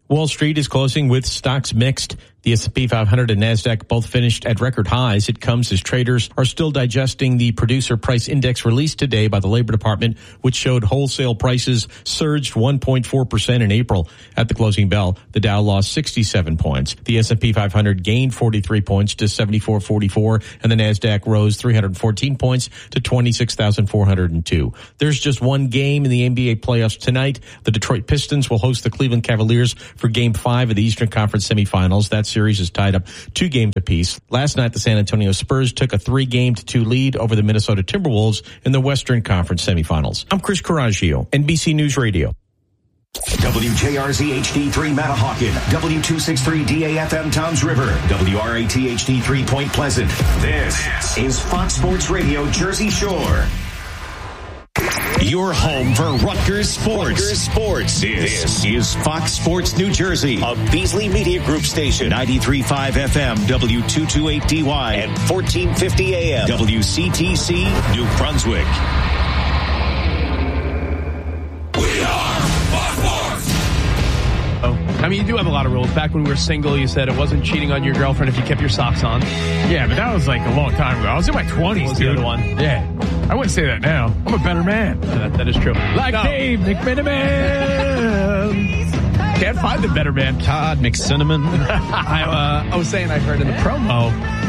Wall Street is closing with stocks mixed. The S and P five hundred and NASDAQ both finished at record highs. It comes as traders are still digesting the producer price index released today by the Labor Department, which showed wholesale prices surged one point four percent in April. At the closing bell, the Dow lost sixty-seven points. The S and P five hundred gained forty-three points to seventy-four forty-four, and the NASDAQ rose three hundred fourteen points to twenty-six thousand four hundred two. There's just one game in the N B A playoffs tonight. The Detroit Pistons will host the Cleveland Cavaliers for Game five of the Eastern Conference semifinals. That's series is tied up two games apiece. Last night, the San Antonio Spurs took a three-game to two lead over the Minnesota Timberwolves in the Western Conference semifinals. I'm Chris Coraggio, N B C News Radio. W J R Z H D three Matahawkin, W two sixty-three D A F M Towns River, W R A T H D three Point Pleasant. This is Fox Sports Radio Jersey Shore. Your home for Rutgers Sports. Rutgers Sports. This, this is Fox Sports New Jersey, a Beasley Media Group station, ninety-three point five F M, W two twenty-eight D Y, and fourteen fifty A M, W C T C, New Brunswick. We are Fox Sports. I mean, you do have a lot of rules. Back when we were single, you said it wasn't cheating on your girlfriend if you kept your socks on. Yeah, but that was like a long time ago. I was in my twenties, What was dude. the other one? Yeah. I wouldn't say that now. I'm a better man. Yeah, that, that is true. Like No. Dave McMenamin. Can't find the better man. Todd McCinnamon. I, uh, I was saying, I heard in the promo,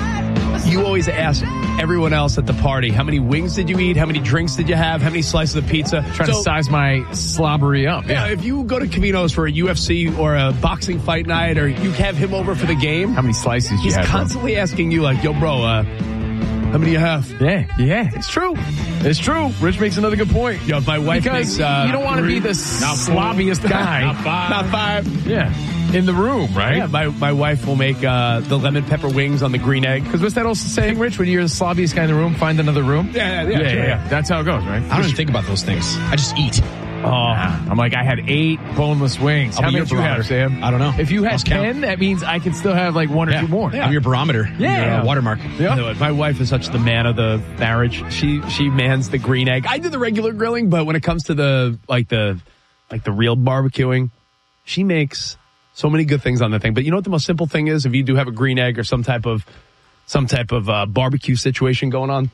you always ask everyone else at the party, how many wings did you eat? How many drinks did you have? How many slices of pizza? Trying So- to size my slobbery up. Yeah, Yeah. if you go to Cavino's for a U F C or a boxing fight night, or you have him over for the game, How many slices you he's have, bro? constantly asking you, like, yo, bro, uh, how many you have? Yeah, yeah, it's true. It's true. Rich makes another good point. Yo, my wife Because makes, uh, you don't want to be the Not four. slobbiest guy. Not five. Not five. Yeah. In the room, right? Yeah, my, my wife will make uh, the lemon pepper wings on the green egg. Because what's that also saying, Rich? When you're the slobbiest guy in the room, find another room? Yeah, yeah, yeah, sure, yeah. yeah. That's how it goes, right? I don't even think about those things. I just eat. Oh, I'm like, I had eight boneless wings. I'll How be many your did you have, barometer. Sam? I don't know. If you had Lost count. ten, that means I can still have like one or Yeah. two more. I'm your barometer. Yeah. Your, uh, watermark. Yeah. No, my wife is such the man of the marriage. She she mans the green egg. I do the regular grilling, but when it comes to the like the like the real barbecuing, she makes so many good things on the thing. But you know what the most simple thing is? If you do have a green egg or some type of some type of uh, barbecue situation going on,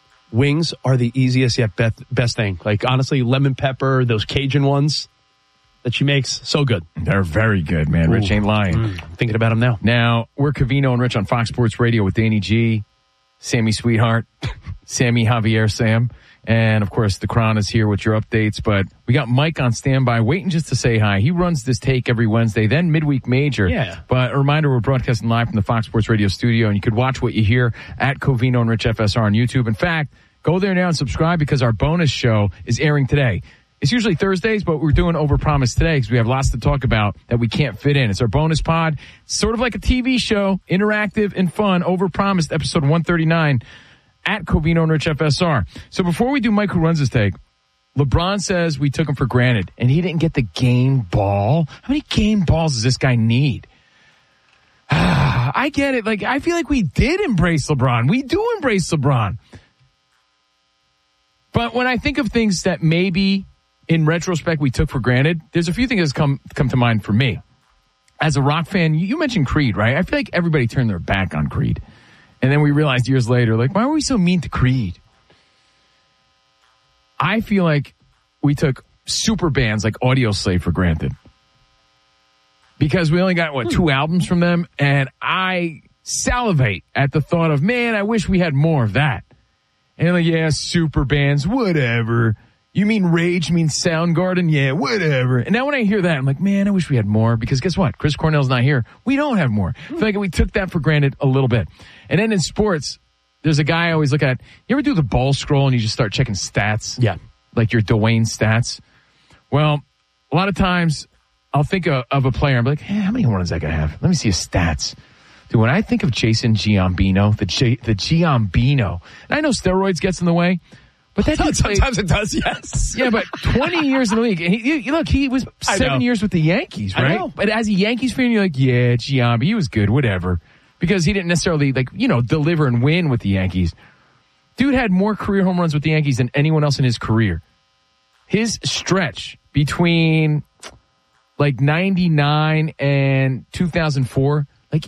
wings are the easiest yet best, best thing. Like honestly, lemon pepper, those Cajun ones that she makes, so good. They're very good, man. Rich Ooh. ain't lying. Mm, thinking about them now. Now, we're Cavino and Rich on Fox Sports Radio with Danny G, Sammy Sweetheart, Sammy Javier Sam, and of course the Cron is here with your updates, but we got Mike on standby waiting just to say hi. He runs this take every Wednesday, then midweek major. Yeah. But a reminder, we're broadcasting live from the Fox Sports Radio studio, and you could watch what you hear at Covino and Rich F S R on YouTube. In fact, go there now and subscribe because our bonus show is airing today. It's usually Thursdays, but we're doing Overpromise today because we have lots to talk about that we can't fit in. It's our bonus pod, sort of like a T V show, interactive and fun. Overpromised, episode one thirty-nine at Covino and Rich F S R. So before we do Mike Who Runs His Take, LeBron says we took him for granted and he didn't get the game ball. How many game balls does this guy need? I get it. Like, I feel like we did embrace LeBron. We do embrace LeBron. But when I think of things that maybe in retrospect we took for granted, there's a few things that come come to mind for me. As a rock fan, you mentioned Creed, right? I feel like everybody turned their back on Creed. And then we realized years later, like, why were we so mean to Creed? I feel like we took super bands like Audioslave for granted. Because we only got, what, two albums from them? And I salivate at the thought of, man, I wish we had more of that. And like, yeah, super bands, whatever. You mean Rage means Soundgarden? Yeah, whatever. And now when I hear that, I'm like, man, I wish we had more. Because guess what? Chris Cornell's not here. We don't have more. I feel like we took that for granted a little bit. And then in sports, there's a guy I always look at. You ever do the ball scroll and you just start checking stats? Yeah. Like your Dwayne stats? Well, a lot of times I'll think of, of a player and be like, hey, how many runs that guy have? Let me see his stats. Dude, when I think of Jason Giambino, the G, the Giambino, and I know steroids gets in the way, but that dude played, Sometimes it does, yes. yeah, but twenty years in the league. And he, he, look, he was I seven know. years with the Yankees, I right? know. But as a Yankees fan, you're like, yeah, Giambi, he was good, whatever. Because he didn't necessarily, like, you know, deliver and win with the Yankees. Dude had more career home runs with the Yankees than anyone else in his career. His stretch between like ninety-nine and two thousand four. Like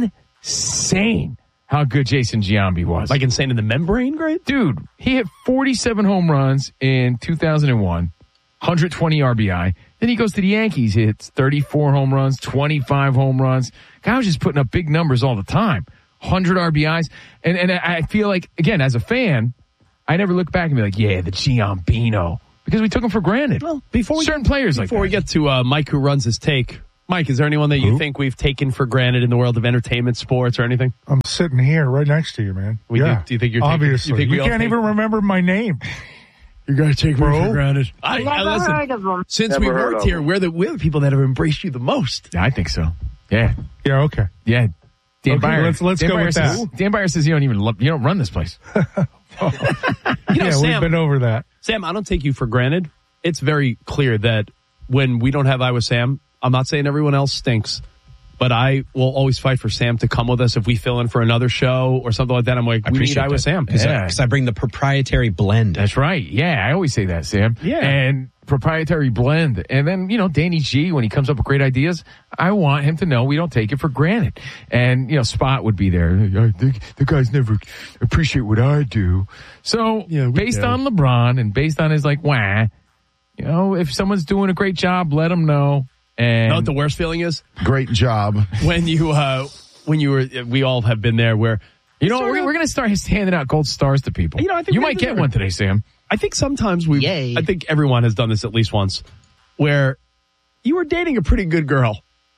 insane how good Jason Giambi was. Like insane in the membrane grade? Dude, he hit forty-seven home runs in two thousand one, one hundred twenty R B I. Then he goes to the Yankees, hits thirty-four home runs, twenty-five home runs. Guy was just putting up big numbers all the time. one hundred R B Is. And and I feel like, again, as a fan, I never look back and be like, yeah, the Giambino. Because we took him for granted. Well, before we, certain players like that. Before we get to uh, Mike, who runs his take, Mike, is there anyone that you Who? think we've taken for granted in the world of entertainment, sports, or anything? I'm sitting here right next to you, man. We yeah. do, do you think you're taking, obviously? you, think we you all can't take, even remember my name. You gotta take Bro. me for granted. I, Never I, listen, heard of them. Since Never we heard worked of here, them. we're the we're the people that have embraced you the most. Yeah, I think so. Yeah. Yeah, okay. Yeah. Dan Okay, Byer, let's- let's Dan go Byer with says, that. Dan Byer says you don't even love, you don't run this place. You know, yeah, Sam, we've been over that. Sam, I don't take you for granted. It's very clear that when we don't have I with Sam, I'm not saying everyone else stinks, but I will always fight for Sam to come with us if we fill in for another show or something like that. I'm like, we need I with Sam. Because Yeah. I, I bring the proprietary blend. That's right. Yeah, I always say that, Sam. Yeah. And proprietary blend. And then, you know, Danny G, when he comes up with great ideas, I want him to know we don't take it for granted. And, you know, Spot would be there. I think the guys never appreciate what I do. So, Yeah, we based do. on LeBron and based on his, like, wah, you know, if someone's doing a great job, let them know. And You know what the worst feeling is? Great job. When you, uh, when you were, we all have been there where, you know, Sort we're, of- we're going to start handing out gold stars to people. You know, I think you we might deserve get it. one today, Sam. I think sometimes we, Yay. I think everyone has done this at least once, where you were dating a pretty good girl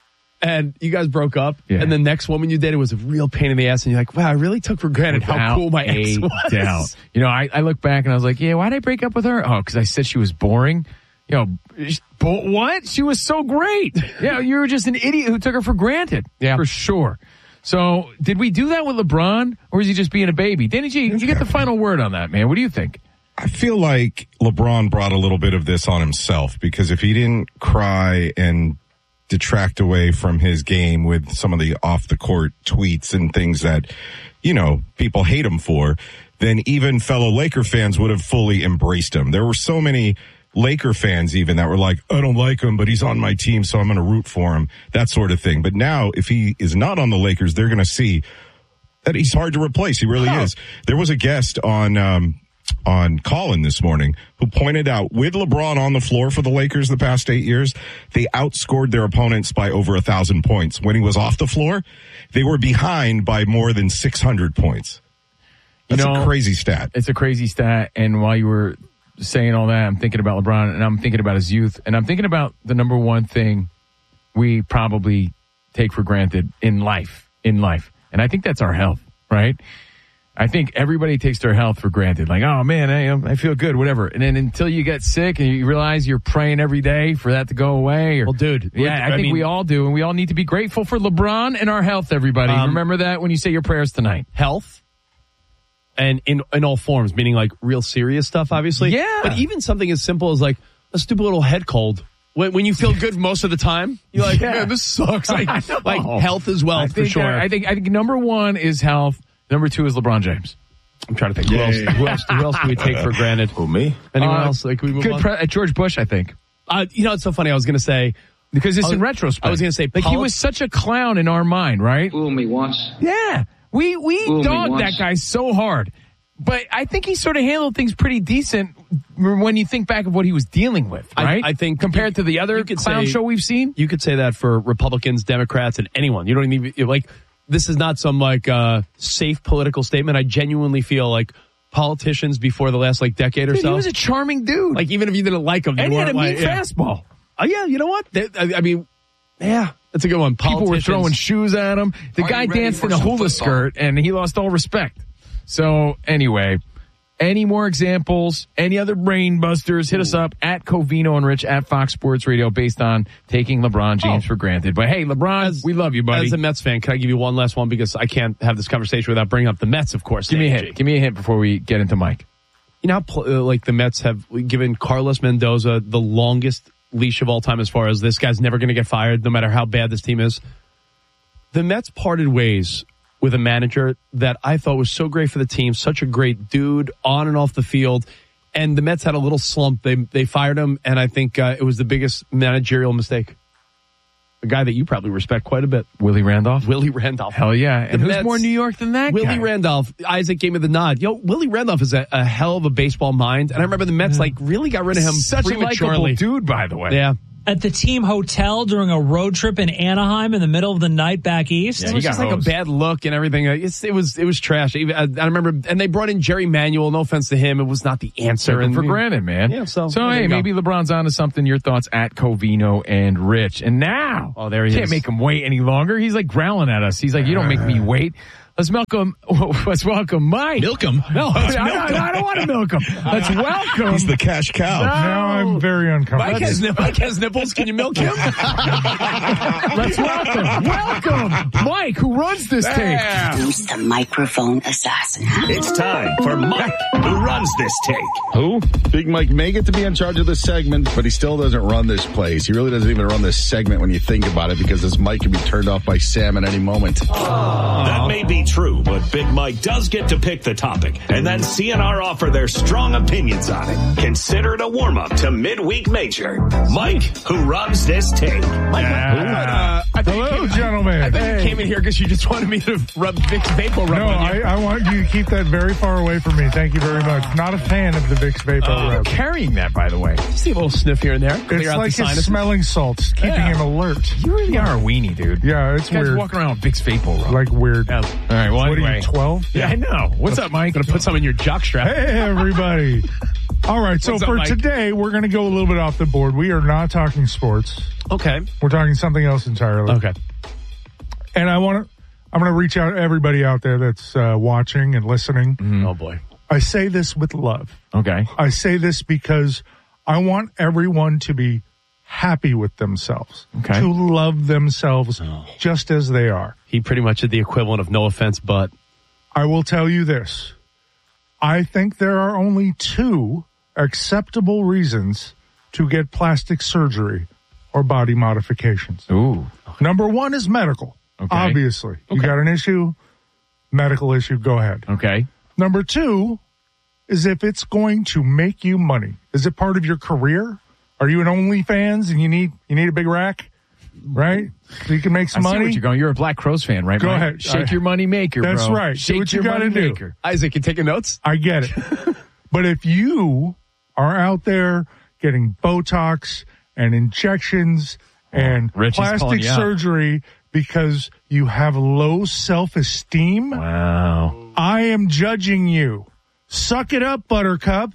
and you guys broke up, Yeah. and the next woman you dated was a real pain in the ass, and you're like, wow, I really took for granted how Without cool my a ex was. doubt. You know, I, I look back and I was like, yeah, why did I break up with her? Oh, because I said she was boring. You know, sh- but what? She was so great. Yeah, you were just an idiot who took her for granted. Yeah. For sure. So, did we do that with LeBron, or is he just being a baby? Danny G, you get the final word on that, man. What do you think? I feel like LeBron brought a little bit of this on himself, because if he didn't cry and detract away from his game with some of the off the court tweets and things that, you know, people hate him for, then even fellow Laker fans would have fully embraced him. There were so many Laker fans even that were like, I don't like him, but he's on my team, so I'm going to root for him, that sort of thing. But now, if he is not on the Lakers, they're going to see that he's hard to replace. He really Oh. is. There was a guest on, um, on Colin this morning who pointed out, with LeBron on the floor for the Lakers the past eight years, they outscored their opponents by over a thousand points. When he was off the floor, they were behind by more than six hundred points. That's You know, a crazy stat. It's a crazy stat. And while you were saying all that, I'm thinking about LeBron, and I'm thinking about his youth, and I'm thinking about the number one thing we probably take for granted in life, in life. And I think that's our health, right? I think everybody takes their health for granted. Like, oh man, I, I feel good, whatever. And then until you get sick and you realize you're praying every day for that to go away. Or, Well, dude, yeah, I, I think mean- we all do. And we all need to be grateful for LeBron and our health, everybody. Um, Remember that when you say your prayers tonight. Health. And in in all forms, meaning like real serious stuff, obviously. Yeah. But even something as simple as like a stupid little head cold. When, when you feel good most of the time, you're like, Yeah. man, this sucks. Like, I know. like health is wealth I think, for sure. uh, I think I think number one is health. Number two is LeBron James. I'm trying to think. Who else, who else? Who else do we take for granted? Who, me? Anyone Uh, else? Like, we move Good on? pre- uh, George Bush, I think. Uh, you know, it's so funny. I was going to say, Because it's I was- in retrospect. I was gonna say like he poli- was such a clown in our mind, right? Fool me once. Yeah, we we Fool me dogged once. that guy so hard, but I think he sort of handled things pretty decent when you think back of what he was dealing with, I- right? I think compared you- to the other you could clown say- show we've seen. you could say that for Republicans, Democrats, and anyone. You don't even you're like. This is not some like uh, safe political statement. I genuinely feel like politicians before the last like decade or Dude, so. he was a charming dude, like even if you didn't like him, you and he had a weren't mean like, yeah. fastball. Oh yeah, you know what? They- I, I mean, yeah, that's a good one. People were Politicians- throwing shoes at him. The Are guy you ready danced for in a some hula football? skirt, and he lost all respect. So anyway, any more examples? Any other brain busters? Hit us up at Covino and Rich at Fox Sports Radio, based on taking LeBron James Oh. for granted. But hey, LeBron, As- we love you, buddy. As a Mets fan, can I give you one last one because I can't have this conversation without bringing up the Mets, of course. Give me a Danny hint. G. Give me a hint before we get into Mike. You know how pl- uh, like the Mets have given Carlos Mendoza the longest leash of all time as far as this guy's never going to get fired no matter how bad this team is. The Mets parted ways with a manager that I thought was so great for the team, such a great dude on and off the field. And the Mets had a little slump. They they fired him, and I think uh, it was the biggest managerial mistake. a guy that you probably respect quite a bit. Willie Randolph? Willie Randolph. Hell yeah. And The who's Mets- more New York than that Willie guy? Randolph. Isaac gave me the nod. Yo, Willie Randolph is a, a hell of a baseball mind. And I remember the Mets, like, really got rid of him Such a prematurely. likable dude, by the way. Yeah. At the team hotel during a road trip in Anaheim in the middle of the night back east. it was just like a bad look and everything. It's, it was it was trash. Even- I, I remember, and they brought in Jerry Manuel. No offense to him, it was not the answer. Took him and for granted, man. Yeah, so, so there hey, you go. maybe LeBron's onto something. Your thoughts at Covino and Rich. And now, oh, there he can't is. make him wait any longer. He's like growling at us. He's like, you don't make me wait. Let's welcome, let's welcome Mike. Milk him. No, Let's I, milk I, him. I don't want to milk him. Let's welcome. He's the cash cow. No. Now I'm very uncomfortable. Mike has, Mike has nipples. Can you milk him? Let's welcome, welcome Mike, who runs this tape. Who's the microphone assassin? It's time for Mike, who runs this take. Who? Big Mike may get to be in charge of this segment, but he still doesn't run this place. He really doesn't even run this segment when you think about it, because this mic can be turned off by Sam at any moment. That may be true, but Big Mike does get to pick the topic, and then C N R offer their strong opinions on it. Consider it a warm-up to midweek major. Mike, who runs this take. Mike, Yeah. uh, I think Hello, you came, gentlemen. I think you came in here because you just wanted me to rub Vicks Vapor Rub No, on I, you. I want you to keep that very far away from me. Thank you very much. Not a fan of the Vicks Vapor Oh, Rub. Carrying that, by the way. See a little sniff here and there. Clear It's out like the it's sinuses. smelling salts, keeping Yeah. him alert. You really are a weenie, dude. Yeah, it's This guy's weird. walking around with Vicks Vapor Rub. Like weird. Yeah. All right, well, What anyway. are you, twelve? Yeah, I know. What's up, Mike? Gonna put some in your jockstrap. Hey, everybody. All right, so What's up, for Mike? today, we're going to go a little bit off the board. We are not talking sports. Okay. We're talking something else entirely. Okay. And I want to, I'm going to reach out to everybody out there that's uh, watching and listening. Oh boy. I say this with love. Okay. I say this because I want everyone to be happy with themselves, Okay. to love themselves just as they are. He pretty much did the equivalent of no offense, but I will tell you this. I think there are only two acceptable reasons to get plastic surgery or body modifications. Ooh. Number one is medical. Okay. Obviously. You got an issue, medical issue, go ahead. Okay. Number two is if it's going to make you money. Is it part of your career? Are you an OnlyFans and you need you need a big rack? Right? So you can make some I see money? what you're going. You're a Black Crows fan, right? Go Mike? ahead. Shake I- your money maker, That's bro. right. Do Shake what you your gotta money do. maker. Isaac, you taking notes? I get it. But if you are out there getting Botox and injections and Rich is calling plastic you out. surgery because you have low self-esteem, Wow. I am judging you. Suck it up, Buttercup.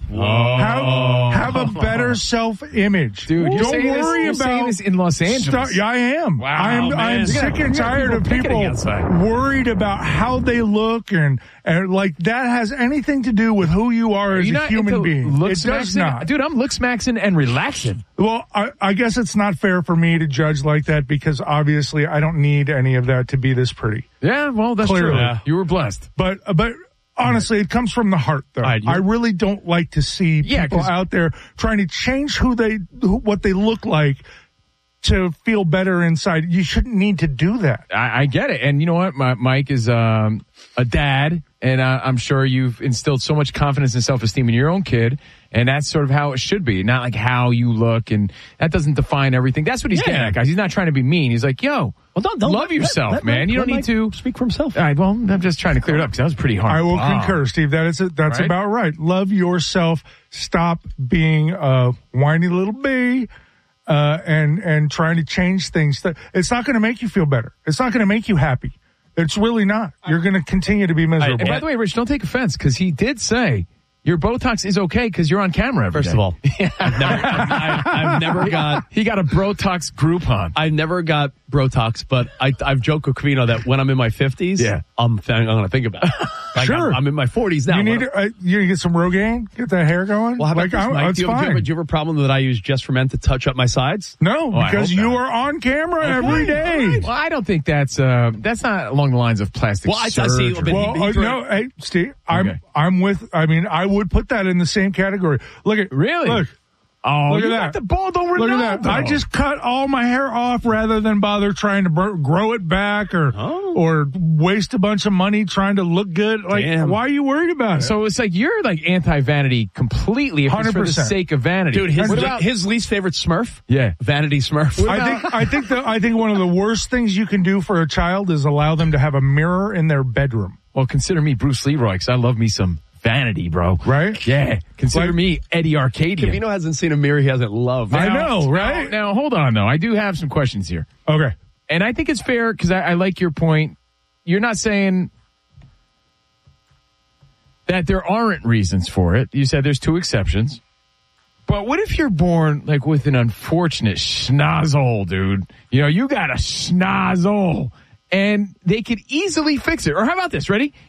Have, have a better self-image. Dude, you're don't saying this- worry you're about saying this in Los Angeles. Stu- yeah, I am. Wow, I am. man. I am You sick gotta- and you gotta tired of picketing people outside. worried about how they look and and like that has anything to do with who you are as You're a not human into being. looks It does maxing? not. Dude, I'm looks maxing and relaxing. Well, I, I guess it's not fair for me to judge like that because obviously I don't need any of that to be this pretty. Yeah, well, that's Clearly. true. Yeah. You were blessed. But but honestly, it comes from the heart, though. right, you- I really don't like to see Yeah, people 'cause- out there trying to change who they who, what they look like to feel better inside. You shouldn't need to do that. I, I get it. And you know what? My, Mike is um, a dad, and uh, I'm sure you've instilled so much confidence and self-esteem in your own kid. And that's sort of how it should be, not like how you look, and that doesn't define everything. That's what he's Yeah. getting at, guys. He's not trying to be mean. He's like, yo, Well, don't, don't love let- yourself, let- man. let- you don't let need to speak for himself. All right, well, I'm just trying to clear it up because that was pretty hard. I will Wow. concur, Steve. That is a, that's Right? about right. Love yourself. Stop being a whiny little bee uh, and and trying to change things. That it's not going to make you feel better. It's not going to make you happy. It's really not. You're going to continue to be miserable. And by the way, Rich, don't take offense because he did say your Botox is okay because you're on camera every First day. of all, I've never, I've, I've, I've never got, He got a Botox Groupon. I never got Botox, but I, I've joked with Covino that when I'm in my fifties, Yeah. I'm, th- I'm going to think about it. Like Sure. I'm, I'm in my forties now. you need When- to, uh, you get some Rogaine, get that hair going. well, how about like, this, I- Mike? that's Do you, have, do, you fine. have, do you have a problem that I use just for men to touch up my sides? No, Oh, I because hope you not. are on camera every day. Well, I don't think that's uh that's not along the lines of plastic Well, I- I surgery. see, but- Well, he- uh, he- no, hey, Steve, I'm Okay. I'm with. I mean, I would put that in the same category. Look at Really? Look, Oh, Look you at got that. the bald over Look at that. I just cut all my hair off rather than bother trying to bur- grow it back or Oh. or waste a bunch of money trying to look good. Like, Damn. why are you worried about it? So it's like you're like anti-vanity completely if it's for the one hundred percent. sake of vanity. Dude, his, What about, his least favorite Smurf? yeah. Vanity Smurf. I think I think the, I think one of the worst things you can do for a child is allow them to have a mirror in their bedroom. Well, consider me Bruce Leroy because I love me some vanity, bro. Right? Yeah. Consider Like- me Eddie Arcadian. Cavino hasn't seen a mirror he hasn't loved. I know, right? Now, now, hold on, though. I do have some questions here. Okay. And I think it's fair because I, I like your point. You're not saying that there aren't reasons for it. You said there's two exceptions. But what if you're born like with an unfortunate schnozzle, dude? You know, you got a schnozzle and they could easily fix it. Or how about this? Ready?